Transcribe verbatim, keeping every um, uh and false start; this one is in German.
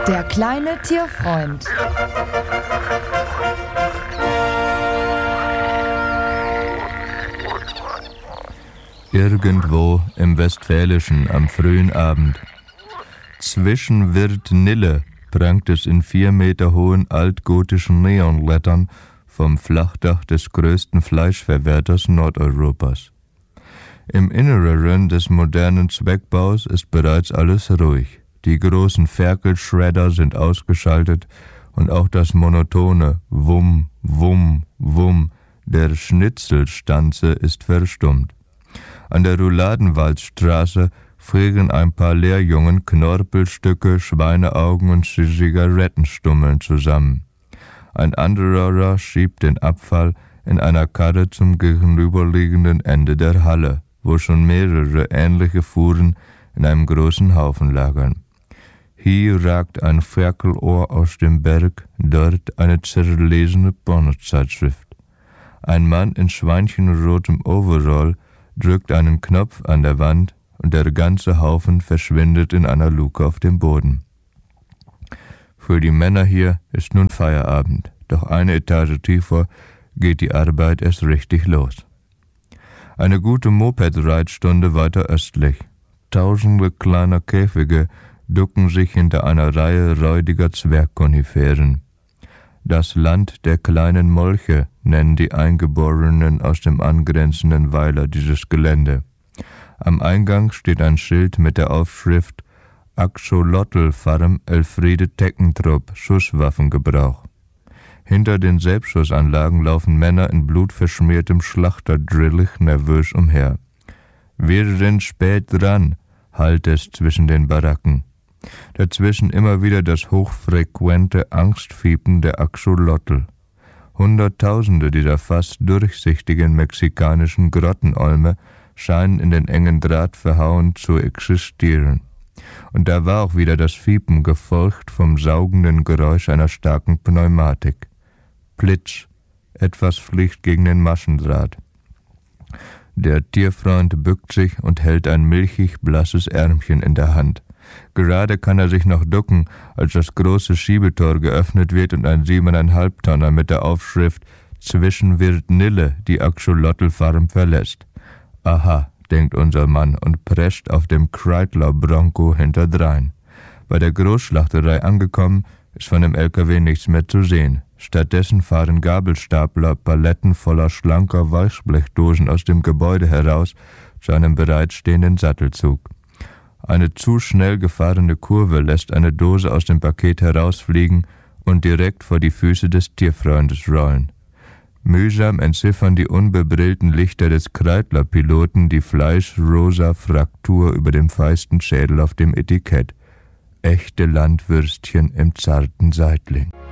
Der kleine Tierfreund. Irgendwo im Westfälischen am frühen Abend. Zwischen Wirt Nille prangt es in vier Meter hohen altgotischen Neonlettern vom Flachdach des größten Fleischverwerters Nordeuropas. Im Inneren des modernen Zweckbaus ist bereits alles ruhig. Die großen Ferkelschredder sind ausgeschaltet und auch das monotone Wumm, Wumm, Wumm der Schnitzelstanze ist verstummt. An der Rouladenwaldstraße frieren ein paar Lehrjungen Knorpelstücke, Schweineaugen und Zigarettenstummeln zusammen. Ein anderer schiebt den Abfall in einer Karre zum gegenüberliegenden Ende der Halle, wo schon mehrere ähnliche Fuhren in einem großen Haufen lagern. Hier ragt ein Ferkelohr aus dem Berg, dort eine zerlesene Pornozeitschrift. Ein Mann in schweinchenrotem Overall drückt einen Knopf an der Wand und der ganze Haufen verschwindet in einer Luke auf dem Boden. Für die Männer hier ist nun Feierabend, doch eine Etage tiefer geht die Arbeit erst richtig los. Eine gute Moped-Reitstunde weiter östlich. Tausende kleiner Käfige ducken sich hinter einer Reihe räudiger Zwergkoniferen. Das Land der kleinen Molche nennen die Eingeborenen aus dem angrenzenden Weiler dieses Gelände. Am Eingang steht ein Schild mit der Aufschrift Axolotl Farm Elfriede Teckentrupp Schusswaffengebrauch. Hinter den Selbstschussanlagen laufen Männer in blutverschmiertem Schlachterdrillich nervös umher. Wir sind spät dran, hallt es zwischen den Baracken. Dazwischen immer wieder das hochfrequente Angstfiepen der Axolotl. Hunderttausende dieser fast durchsichtigen mexikanischen Grottenolme scheinen in den engen Draht verhauen zu existieren. Und da war auch wieder das Fiepen, gefolgt vom saugenden Geräusch einer starken Pneumatik. Plitsch, etwas fliegt gegen den Maschendraht. Der Tierfreund bückt sich und hält ein milchig blasses Ärmchen in der Hand. Gerade kann er sich noch ducken, als das große Schiebetor geöffnet wird und ein siebeneinhalb Tonner mit der Aufschrift Zwischen Wirt Nille die Axolotl-Farm verlässt. Aha, denkt unser Mann und prescht auf dem Kreidler Bronco hinterdrein. Bei der Großschlachterei angekommen, ist von dem L K W nichts mehr zu sehen. Stattdessen fahren Gabelstapler Paletten voller schlanker Weichblechdosen aus dem Gebäude heraus zu einem bereitstehenden Sattelzug. Eine zu schnell gefahrene Kurve lässt eine Dose aus dem Paket herausfliegen und direkt vor die Füße des Tierfreundes rollen. Mühsam entziffern die unbebrillten Lichter des Kreidler-Piloten die fleischrosa Fraktur über dem feisten Schädel auf dem Etikett. Echte Landwürstchen im zarten Seitling.